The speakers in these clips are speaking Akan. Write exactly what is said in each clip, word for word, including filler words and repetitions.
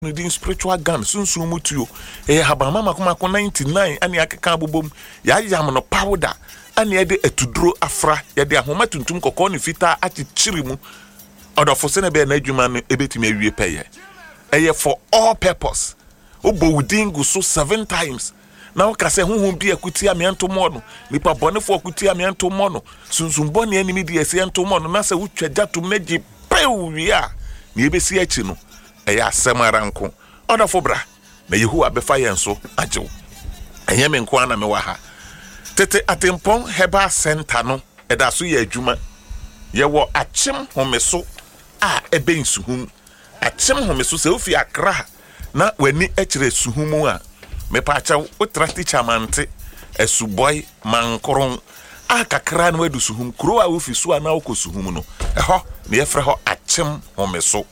Needing spiritual gun soon soon mutu eh habama makomako ninety-nine ani akeka abobom ya yam no powder ani e de etuduro afra ye de ahoma tuntum kokko ne fita achichiri mu odofo se na be na adwuma no ebetimi awie peye eye for all purpose obo wudingu so seven times na o ka se honhom bi akuti amianto mo no nipa bonefo akuti amianto mo no sunsun boni animi de ese ento mo no na se wutwa jatum na gi pew wi a na ebesi achi no eya semaranko oda fobra na Yehowa befa yenso ajew enye me nko ana me wa ha tete atempon heba center no eda so ye adwuma ye wo achim homeso a ebe nsuhum achim homeso se ofi akra na wani ekire suhumu a me pa acha utra teacher mante esuboy mankoron akakra na wadu suhum kro a ofi so ana okosuhum no eho na ye frɛ ho achim homeso.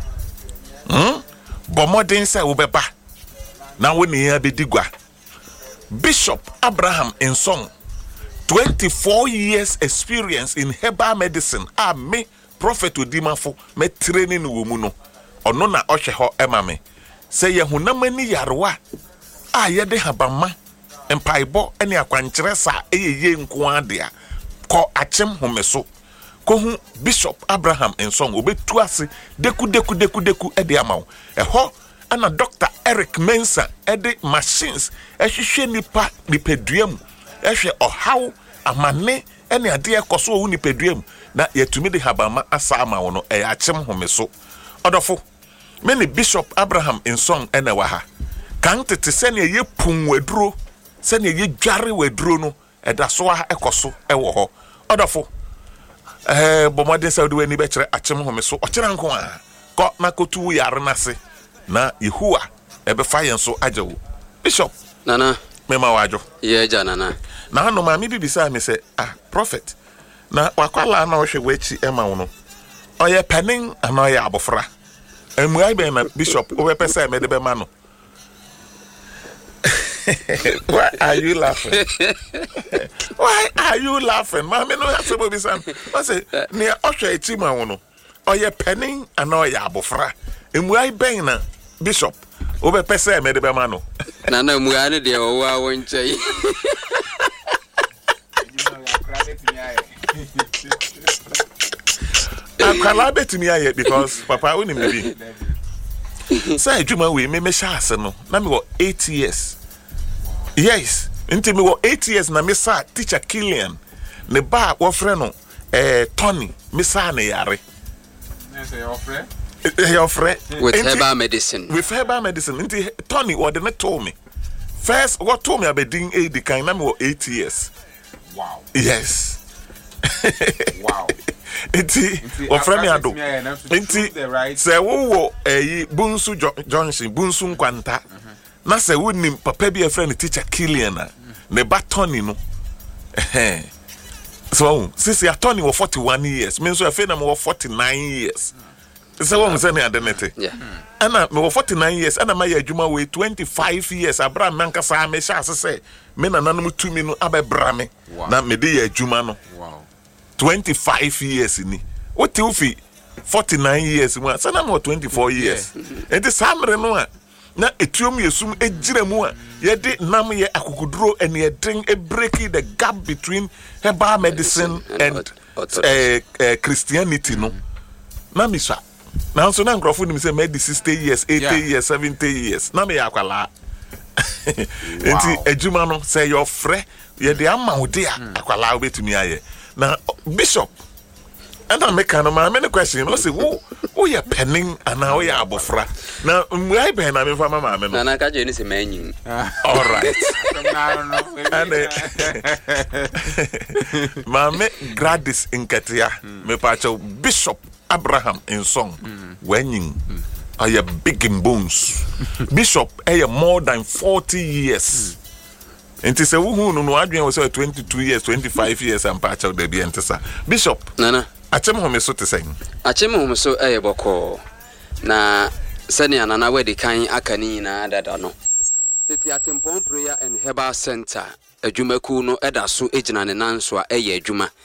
Hmm? Bomodin say ubeba. Now we near bedigwa. Bishop Abraham in song. twenty-four years experience in herbal medicine. Ah me prophet udimafo me training wumuno. Ono na oshe ho emame. Say ye hunamani yarwa. Ah ye de habama. Empaibo eni akwankyere sa eye ye nko adea. Ko achem homeso. Kohu Bishop Abraham in song obetu ase deku deku deku deku ede amaw eho ana Doctor Eric Mensa ede machines ehwehwe nipa nipaduam ehwe ohaw amane ene ade ekoso owu nipaduam na yetumi de habama asa amaw no e achem homeso odofo me ni Bishop Abraham in song ene wa ha kan tete se ne ye pun waduro se ne ye dware waduro no eda so ha ekoso ewo ho odofo eh bomade saudi we ni be kire achem homeso o kire nko a ko na kotu yare nase na Yehowa e be fa yenso ajewo Bishop nana mema wajo ye ja nana na no ma mi bibisa me say ah prophet na wakwala na wo hwe wachi ema wo no oye penin ana oye abofra emu ai be na Bishop o be pese me de be ma no. Why are you laughing? Why are you laughing? Mama no have to be son. I say near Osha Tima wono. Or ye penning and or ya bofra. And why bang na Bishop? Over pese me de bemano. Nana muane de owa wonche. I'm calabe to me yet because Papa wouldn't be. Say Juma we me me shase no. Na me go eight years. Yes, until me wo eight years na me sa teacher Killian. Ne ba wo frɛ no eh Tony, me sa na yare. Na say your friend? Your friend with herbal medicine. With herbal medicine. Until Tony what they told me. First what told me about doing A D kind na me wo eight years. Wow. Yes. Wow. Enti wo frɛ me ado. Enti say wo wo eh Bunsu Johnson, Bunsu Nkwanta. Na se wonim papa bi a friend teacher Killian na ne ba Tony no eh so since ya Tony was forty-one years means so afei na me forty-nine years so won say na adenete yeah ana me forty-nine years ana ma ya adwuma we twenty-five years abra me nkasa me sha ase me na nanom tumi no abebra me na me de ya adwuma no wow twenty-five years ni what you fi forty-nine years mu say na me twenty-four years enti samre no a na etuom yesum ejira mu a ye de nam ye akukuduro ene ye drink e breaking the gap between herbal medicine and, and uh, uh, Christianity no na miswa na so na nkrofo nim say me sixty years eighty yeah. years seventy years na me yakwala enti ejuma no say your frɛ ye de amawde a akwala obetumi aye na Bishop and I make an amount question. I say, who who you penning and now you are bofra. Now, why ben I mean for my mamma? Nana Kajo is a man. All right. Mame Gradis in Katia, me pacho Bishop Abraham in song. When are you big in bones? Bishop, are more than forty years. And to say, who no Adrian was twenty-two years, twenty-five years, and patch out the Bientesa. Bishop, Nana. Achem homeso te sen. Achem homeso eh boko na sani anana we de kan akani na dada no. Tete atempon prayer and herbal center adwumaku no eda so ejina ne nanso a eye adwuma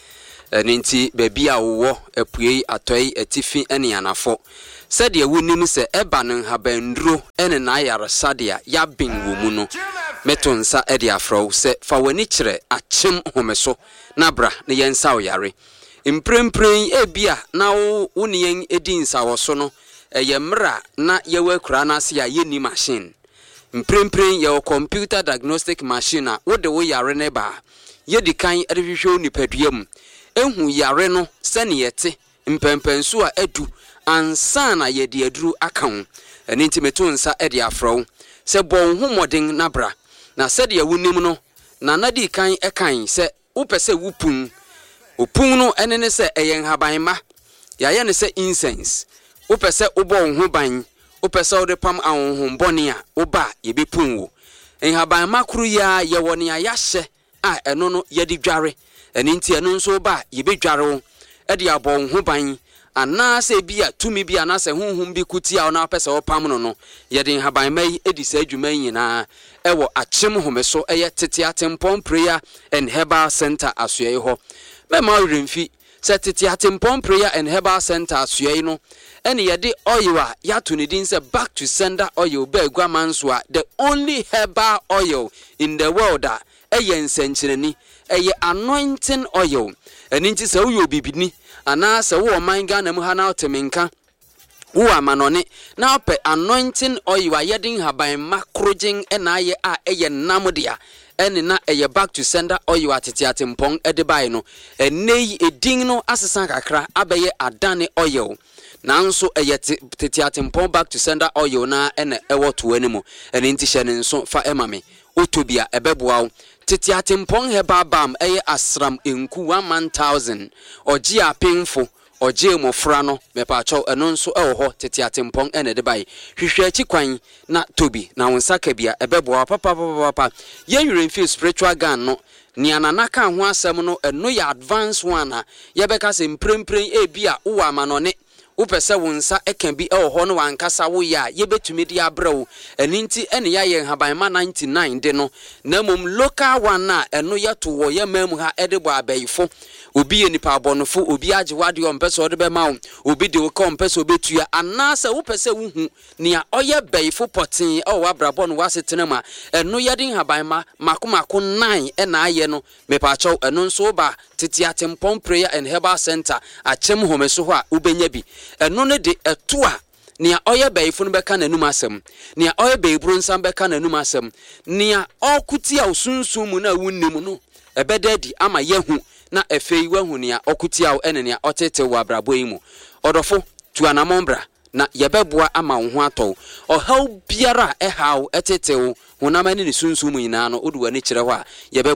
Ninti baby a wo epue atoi etifi ene anafo sede wunim se eba no habandro ene na ayare sadea ya bin wo mu no metonsa ede afro se fa wani kire achim homeso na bra ne yensa oyare imprempren ebia na wo ne yen edinsa wo so no eye mra na yewa kura na se ya yeni machine imprempren ye computer diagnostic machine a wo de wo yare ne ba ye dikan edehwehwe nipaduam ehu yare no sene yete mpempenso a adu ansana ye de aduru akan eni ntimeto nsa e de afro se bon homoden nabra na se de awunim no na nadi kan e kan se upese wupun opun no ene ne se eyen haban ma ya ye ne se incense upese ubon ho ban upese ode pam ahonhom bone a oba ye bepun wo en haban makru ya ye woni ayahye a eno no ye di dware eni nti eno nso ba ye bedware wo e de abon ho ban ana se bia tumi bia na se honhom bi kutia ona pese opam no no ye den haban mai edi sa adwuma nyina ewo achim homeso eye tete atempon prayer and herbal center asoye ho me ma remfi se tete atempon prayer and herbal center asoye no ene ye de oil a ya to ne din se back to sender oil ba aguamanso a the only herbal oil in the world a eye nsenchireni eye anointing oil eni nti se wo yo bibini ana se wo man Ghana mu ha na otemenka wo amanone na ope anointing oil wa yedin haban makrojin ena aye a eye namodia ene na eye back to sender oil atete atempon edebai no enei edin no asesa kakra abeye adane oil nanso eye tete atempon back to sender oil na ene ewo to animo ene nti hye ne nso fa emame otobia ebeboa tete atempon heba bam eye asram enku one thousand oji apemfo oji emofra no mepacho eno nso ewo ho tete atempon ene de bai hwehwe achi kwan na tobi na wonsa kabia ebeboa papa papa papa ye yure spiritual gan no ni anana ka ho asem no eno ya advance one a ye beka se mprempren e bia wo amanone upese wonsa eken bi ewo ho no wankasa wo ya ye betumi di abrawo eninti ene ya ye haban ma ninety-nine de no na mom local one na eno ya to wo ye mam ha edebo abayifo obi ye nipa abonofo obi age wade o mpese o de be ma obi de wo ko mpese obetua anasa upese wuhu nia oye bayifo potin e wo abrabo no wasetena ma eno ya din haban ma makomako nine e na aye no mepa chaw eno nso ba tete atempon prayer and herbal center achem homeso ho a ubenya bi eno ne de eto a nia oye bayifo no beka nanum asem nia oye bayibro nsam beka nanum asem nia okuti a osunsun mu na wunnim no ebedadi ama yehu na efei wahu nia okuti a ene nia otete wa brabo yi mu odofo tu anamombra na yebeboa ama wo ho atɔ o haw biara e haw etete wo honamani ne sunsun mu nyina no oduwa ni kyerɛ hɔ a yebe